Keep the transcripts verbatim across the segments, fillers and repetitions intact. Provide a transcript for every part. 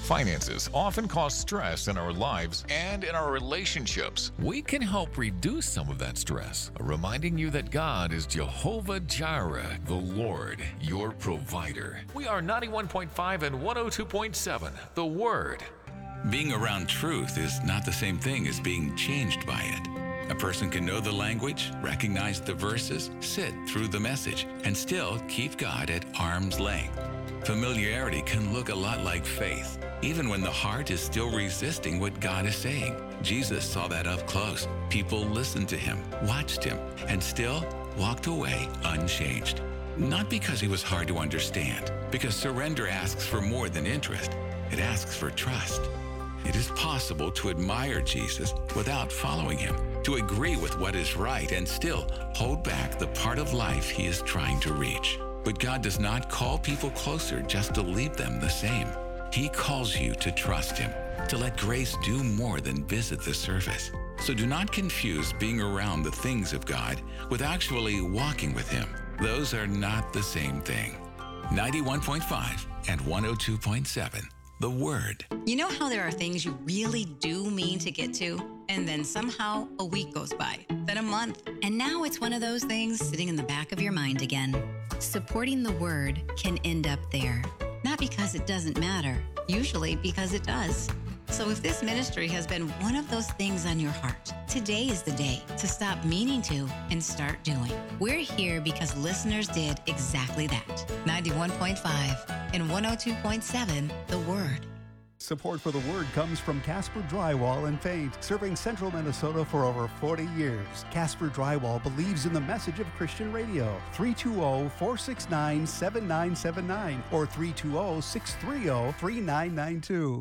Finances often cause stress in our lives and in our relationships. We can help reduce some of that stress, reminding you that God is Jehovah Jireh, the Lord, your provider. We are ninety-one point five and one oh two point seven, The Word. Being around truth is not the same thing as being changed by it. A person can know the language, recognize the verses, sit through the message, and still keep God at arm's length. Familiarity can look a lot like faith, even when the heart is still resisting what God is saying. Jesus saw that up close. People listened to him, watched him, and still walked away unchanged. Not because he was hard to understand, because surrender asks for more than interest. It asks for trust. It is possible to admire Jesus without following him, to agree with what is right and still hold back the part of life he is trying to reach. But God does not call people closer just to leave them the same. He calls you to trust him, to let grace do more than visit the surface. So do not confuse being around the things of God with actually walking with him. Those are not the same thing. ninety-one point five and one oh two point seven, The Word. You know how there are things you really do mean to get to, and then somehow a week goes by, then a month, and now it's one of those things sitting in the back of your mind again. Supporting the Word can end up there. Not because it doesn't matter, usually because it does. So if this ministry has been one of those things on your heart, today is the day to stop meaning to and start doing. We're here because listeners did exactly that. ninety-one point five and one oh two point seven, The Word. Support for The Word comes from Casper Drywall and Paint, serving central Minnesota for over forty years. Casper Drywall believes in the message of Christian radio. three two zero, four six nine, seven nine seven nine or three two zero, six three zero, three nine nine two.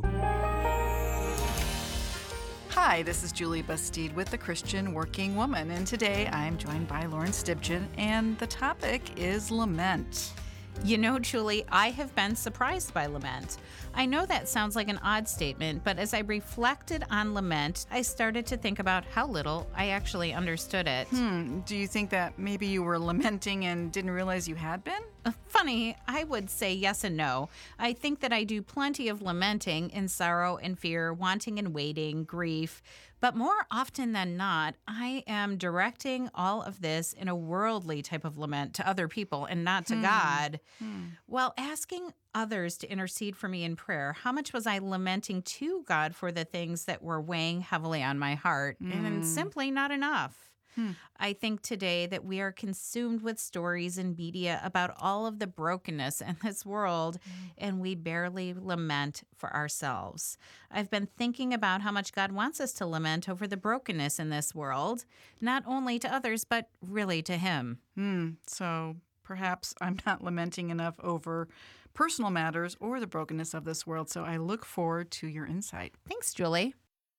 Hi, this is Julie Bastide with The Christian Working Woman, and today I'm joined by Lauren Stibgen, and the topic is lament. You know, Julie, I have been surprised by lament. I know that sounds like an odd statement, but as I reflected on lament, I started to think about how little I actually understood it. Hmm, do you think that maybe you were lamenting and didn't realize you had been? Uh, Funny, I would say yes and no. I think that I do plenty of lamenting in sorrow and fear, wanting and waiting, grief. But more often than not, I am directing all of this in a worldly type of lament to other people and not to Hmm. God. Hmm. While asking others to intercede for me in prayer, how much was I lamenting to God for the things that were weighing heavily on my heart and Mm. simply not enough? Hmm. I think today that we are consumed with stories and media about all of the brokenness in this world, and we barely lament for ourselves. I've been thinking about how much God wants us to lament over the brokenness in this world, not only to others, but really to Him. Hmm. So perhaps I'm not lamenting enough over personal matters or the brokenness of this world, so I look forward to your insight. Thanks, Julie.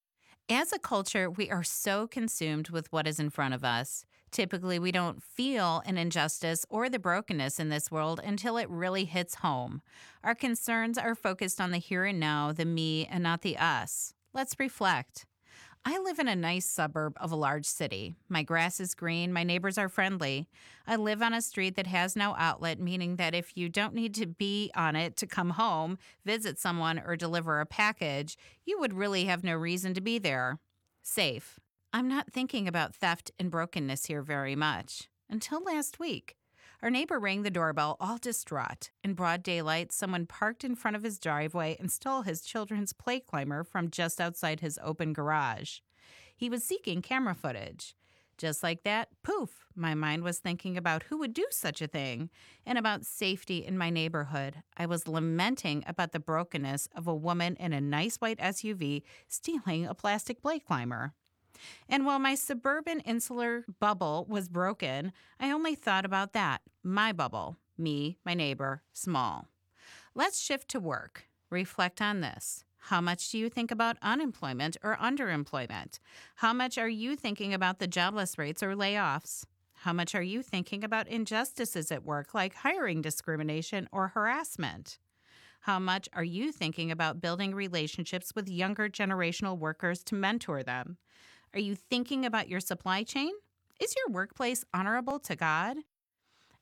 As a culture, we are so consumed with what is in front of us. Typically, we don't feel an injustice or the brokenness in this world until it really hits home. Our concerns are focused on the here and now, the me, and not the us. Let's reflect. I live in a nice suburb of a large city. My grass is green, my neighbors are friendly. I live on a street that has no outlet, meaning that if you don't need to be on it to come home, visit someone, or deliver a package, you would really have no reason to be there. Safe. I'm not thinking about theft and brokenness here very much. Until last week. Our neighbor rang the doorbell, all distraught. In broad daylight, someone parked in front of his driveway and stole his children's play climber from just outside his open garage. He was seeking camera footage. Just like that, poof, my mind was thinking about who would do such a thing and about safety in my neighborhood. I was lamenting about the brokenness of a woman in a nice white S U V stealing a plastic play climber. And while my suburban insular bubble was broken, I only thought about that, my bubble, me, my neighbor, small. Let's shift to work. Reflect on this. How much do you think about unemployment or underemployment? How much are you thinking about the jobless rates or layoffs? How much are you thinking about injustices at work like hiring discrimination or harassment? How much are you thinking about building relationships with younger generational workers to mentor them? Are you thinking about your supply chain? Is your workplace honorable to God?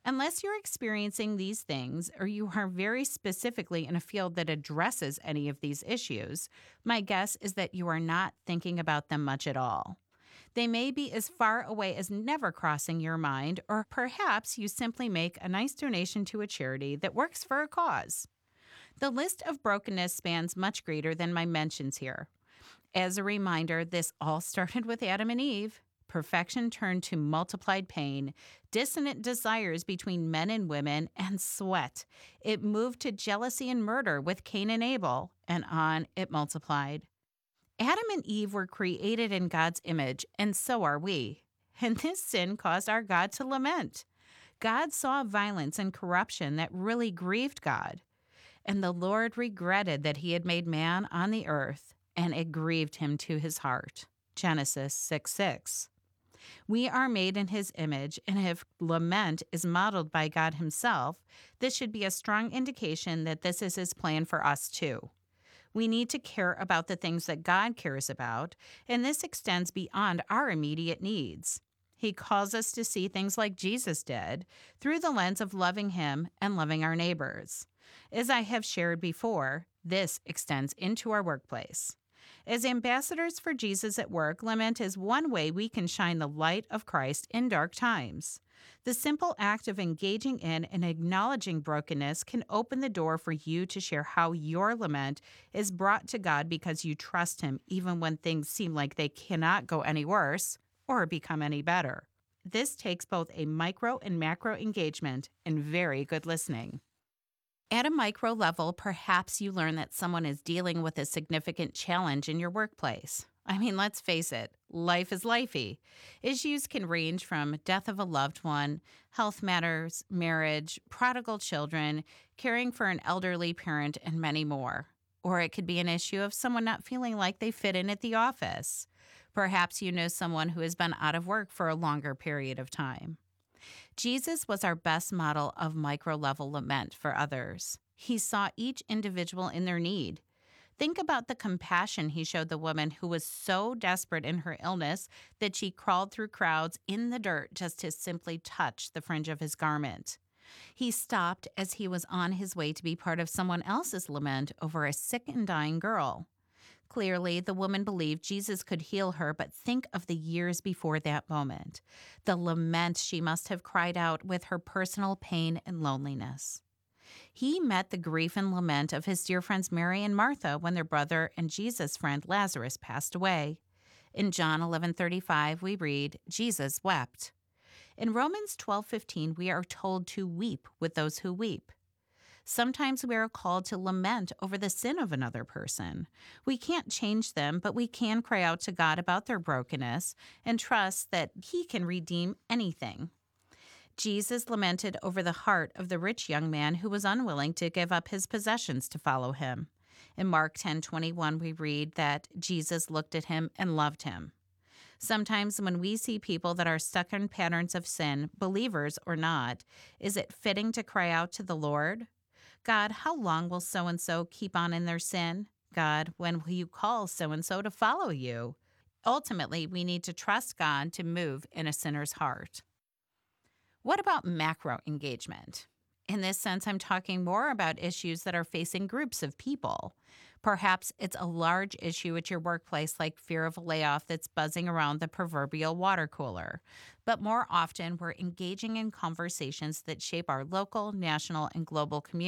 Unless you're experiencing these things or you are very specifically in a field that addresses any of these issues, my guess is that you are not thinking about them much at all. They may be as far away as never crossing your mind, or perhaps you simply make a nice donation to a charity that works for a cause. The list of brokenness spans much greater than my mentions here. As a reminder, this all started with Adam and Eve. Perfection turned to multiplied pain, dissonant desires between men and women, and sweat. It moved to jealousy and murder with Cain and Abel, and on it multiplied. Adam and Eve were created in God's image, and so are we. And this sin caused our God to lament. God saw violence and corruption that really grieved God. And the Lord regretted that he had made man on the earth, and it grieved him to his heart. Genesis six six. We are made in his image, and if lament is modeled by God himself, this should be a strong indication that this is his plan for us too. We need to care about the things that God cares about, and this extends beyond our immediate needs. He calls us to see things like Jesus did, through the lens of loving him and loving our neighbors. As I have shared before, this extends into our workplace. As ambassadors for Jesus at work, lament is one way we can shine the light of Christ in dark times. The simple act of engaging in and acknowledging brokenness can open the door for you to share how your lament is brought to God because you trust him even when things seem like they cannot go any worse or become any better. This takes both a micro and macro engagement and very good listening. At a micro level, perhaps you learn that someone is dealing with a significant challenge in your workplace. I mean, let's face it, life is lifey. Issues can range from death of a loved one, health matters, marriage, prodigal children, caring for an elderly parent, and many more. Or it could be an issue of someone not feeling like they fit in at the office. Perhaps you know someone who has been out of work for a longer period of time. Jesus was our best model of micro-level lament for others. He saw each individual in their need. Think about the compassion he showed the woman who was so desperate in her illness that she crawled through crowds in the dirt just to simply touch the fringe of his garment. He stopped as he was on his way to be part of someone else's lament over a sick and dying girl. Clearly, the woman believed Jesus could heal her, but think of the years before that moment. The lament she must have cried out with her personal pain and loneliness. He met the grief and lament of his dear friends Mary and Martha when their brother and Jesus' friend Lazarus passed away. In John eleven thirty-five, we read, Jesus wept. In Romans twelve fifteen, we are told to weep with those who weep. Sometimes we are called to lament over the sin of another person. We can't change them, but we can cry out to God about their brokenness and trust that he can redeem anything. Jesus lamented over the heart of the rich young man who was unwilling to give up his possessions to follow him. In Mark ten twenty-one, we read that Jesus looked at him and loved him. Sometimes when we see people that are stuck in patterns of sin, believers or not, is it fitting to cry out to the Lord? God, how long will so-and-so keep on in their sin? God, when will you call so-and-so to follow you? Ultimately, we need to trust God to move in a sinner's heart. What about macro engagement? In this sense, I'm talking more about issues that are facing groups of people. Perhaps it's a large issue at your workplace like fear of a layoff that's buzzing around the proverbial water cooler. But more often, we're engaging in conversations that shape our local, national, and global community.